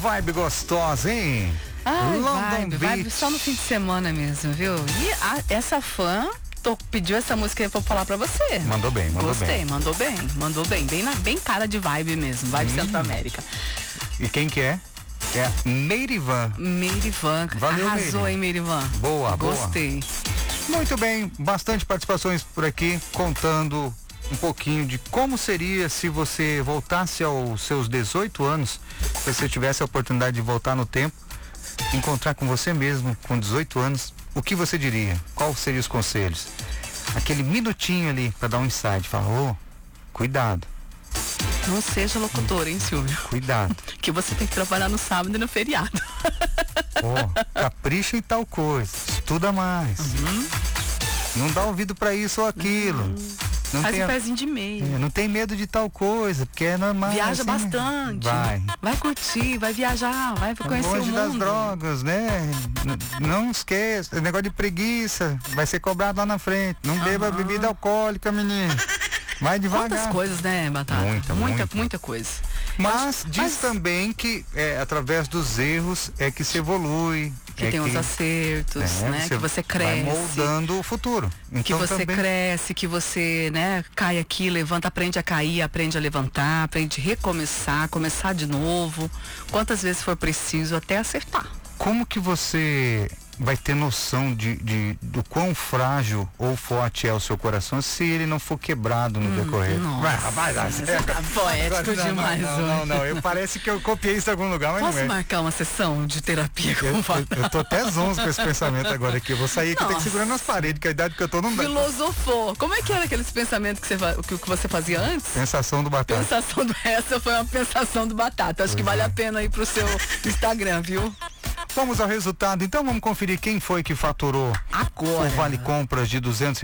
vibe gostosa, hein? Ai, London vibe Beach. só no fim de semana mesmo, viu? E essa fã pediu essa música aí pra eu falar pra você. Mandou bem, mandou Gostei, bem. mandou bem. Bem cara de vibe mesmo, vibe Centro-América. E quem que é? É a Meirivan. Meirivan, Valeu, arrasou, Meire. hein, Meirivan? Boa, Gostei. Muito bem, bastante participações por aqui, contando um pouquinho de como seria se você voltasse aos seus 18 anos, se você tivesse a oportunidade de voltar no tempo, encontrar com você mesmo com 18 anos, o que você diria? Quais seriam os conselhos? Aquele minutinho ali para dar um insight, falar, cuidado, Não seja locutor, hein, Silvio? cuidado. Que você tem que trabalhar no sábado e no feriado. Capricha em tal coisa, estuda mais. Não dá ouvido para isso ou aquilo. Não Faz tem um pezinho de meia. não tem medo de tal coisa, porque é normal. Viaja assim, bastante. Vai curtir, vai viajar, vai conhecer o longe mundo. das drogas, né? Não esqueça, negócio de preguiça, vai ser cobrado lá na frente. Não beba bebida alcoólica, menino. Vai devagar. Quantas coisas, né, Batata? Muita coisa. Mas diz também que através dos erros é que se evolui. Que tem os acertos, né? Que você cresce. Vai moldando o futuro. Então, que você também cresce, que você, né, cai aqui, levanta, aprende a cair, aprende a levantar, aprende a recomeçar, começar de novo. Quantas vezes for preciso até acertar. Como que você vai ter noção do quão frágil ou forte é o seu coração se ele não for quebrado no decorrer? Nossa, você tá poético demais. Não, parece que eu copiei isso em algum lugar, mas Posso não é. marcar uma sessão de terapia com o Eu tô até zonzo com esse pensamento agora aqui. Eu vou sair aqui, eu tenho que segurar nas paredes, que a idade que eu tô não dá. Filosofou. Como é que era aqueles pensamentos que você fazia antes? Pensação do Batata. Essa foi uma pensação do Batata. Acho que vale a pena ir pro seu Instagram, viu? Vamos ao resultado, então vamos conferir quem foi que faturou agora o Vale Compras de R$200.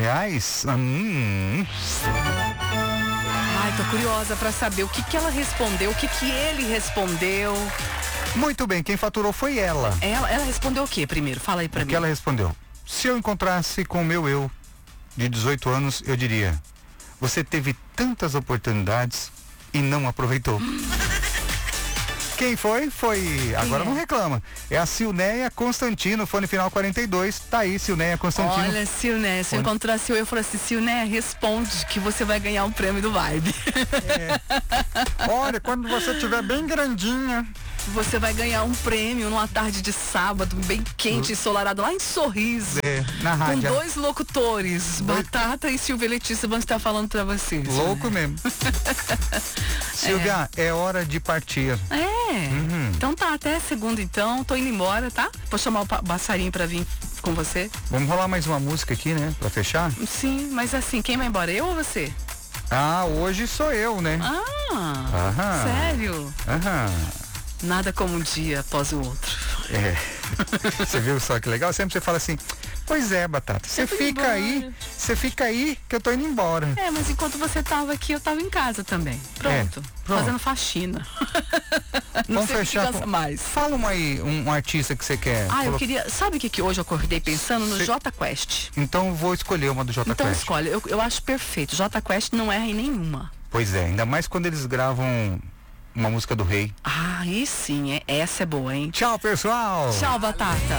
Ai, tô curiosa pra saber o que ela respondeu, o que ele respondeu. Muito bem, quem faturou foi ela. Ela respondeu o que primeiro? Fala aí pra mim. O que ela respondeu? Se eu encontrasse com o meu eu de 18 anos, eu diria: você teve tantas oportunidades e não aproveitou. Quem foi? Agora não reclama. É a Silnéia Constantino, fone final 42. Tá aí, Silnéia Constantino. Olha, Silnéia, se eu encontrasse eu falei assim, Silnéia, responde que você vai ganhar um prêmio do Vibe. Olha, quando você estiver bem grandinha, você vai ganhar um prêmio numa tarde de sábado, bem quente, ensolarado, lá em Sorriso. Na rádio. Com 2 locutores, Batata e Silvia Letícia, vão estar falando pra você. Louco mesmo. Silvia, é hora de partir. Então tá, até segunda então, tô indo embora, tá? Vou chamar o passarinho pra vir com você. Vamos rolar mais uma música aqui, né? Pra fechar? Sim, mas assim, quem vai embora, eu ou você? Hoje sou eu, né? Sério? Nada como um dia após o outro. Você viu só que legal? Sempre você fala assim, pois é, Batata, você fica aí que eu tô indo embora. Mas enquanto você tava aqui, eu tava em casa também. Pronto. Fazendo faxina. Não Vamos sei fechar com... mais. Fala um artista que você quer. Eu queria, sabe o que hoje eu acordei pensando? No Jota Quest. Então vou escolher uma do Jota Quest. Então escolhe, eu acho perfeito. Jota Quest não erra em nenhuma. Pois é, ainda mais quando eles gravam uma música do Rei. Aí sim, essa é boa, hein? Tchau, pessoal! Tchau, Batata!